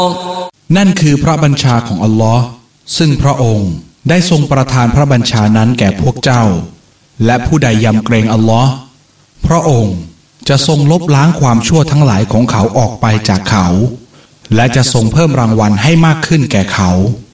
นั่นคือพระบัญชาของอัลลอฮ์ซึ่งพระองค์ได้ทรงประทานพระบัญชานั้นแก่พวกเจ้าและผู้ใดยำเกรงอัลลอฮ์พระองค์จะทรงลบล้างความชั่วทั้งหลายของเขาออกไปจากเขาและจะทรงเพิ่มรางวัลให้มากขึ้นแก่เขา